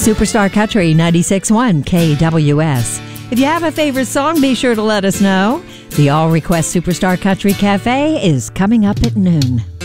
Superstar Country 96.1 KWS. If you have a favorite song, be sure to let us know. The All Request Superstar Country Cafe is coming up at noon.